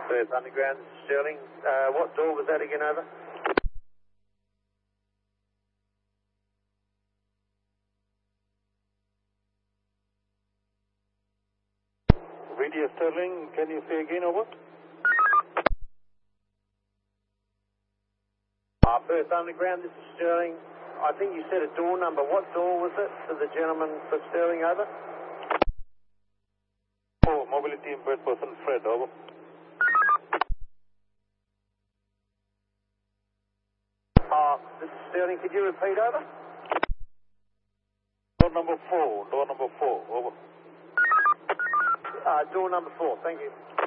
Perth Underground, Sterling. What door was that again, over? VDS Sterling, can you say again, over? Perth Underground, this is Sterling. I think you said a door number. What door was it to the gentleman for Sterling, over? Oh, mobility impaired person, Fred, over. This is Sterling. Could you repeat, over? Door number 4, over. Door number 4, thank you.